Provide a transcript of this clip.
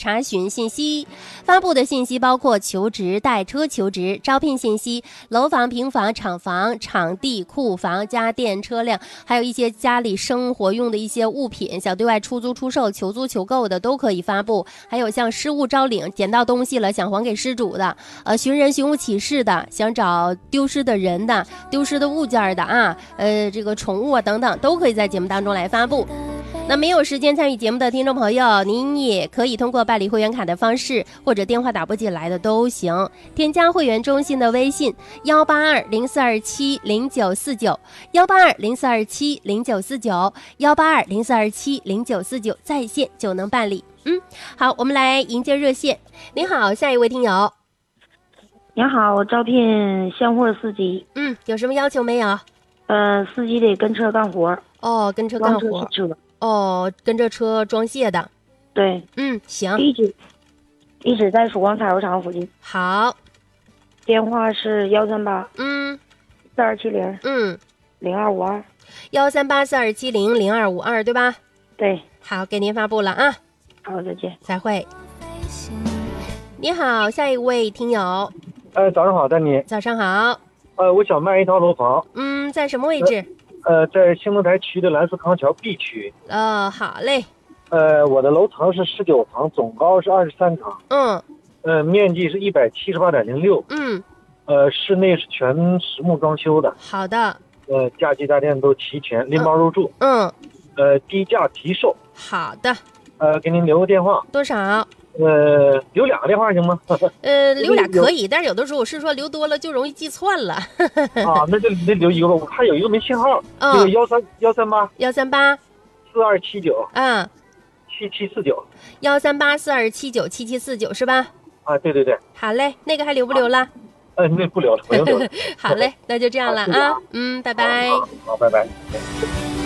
查询信息。发布的信息包括求职、代车求职、招聘信息、楼房、平房、厂房、场地、库房、家电、车辆，还有一些家里生活用的一些物品，想对外出租、出售、求租、求购的都可以发布。还有像失物招领，捡到东西了想还给失主的，寻人寻物启事的，想找丢失的人的、丢失的物件的啊，这个宠物啊等等，都可以在节目当中来发布。那没有时间参与节目的听众朋友，您也可以通过办理会员卡的方式，或者电话打不进来的都行，添加会员中心的微信18204270949，18204270949，18204270949，在线就能办理。好，我们来迎接热线。您好，下一位听友。 您好，我招聘现货司机。 有什么要求没有？ 司机得跟车干活。 哦，跟车干活。哦，跟着车装卸的。 对。 行。 地址在曙光采购场附近。 好。 电话是138。4270。0252。 13842700252，对吧？ 对。 好，给您发布了啊。 好，再见。 再会。你好，下一位听友。 早上好，丹妮。 早上好。 我想卖一套楼房。 在什么位置？ 在兴隆台区的蓝思康桥 B 区。 好嘞。 我的楼层是19层，总高是23层。面积是178.06。室内是全实木装修的。 好的。 家具家电都齐全，拎包入住。低价提售。 好的。 给您留个电话。 多少？ 留2个电话行吗？ 留俩可以，但是有的时候我是说留多了就容易记串了。 那就留一个吧。我看有一个没信号。这个138 4279。7749。 13842797749是吧？ 对对对。 好嘞，那个还留不留了？ 那不留了，不用留了。 好嘞，那就这样了啊。拜拜。 好，拜拜。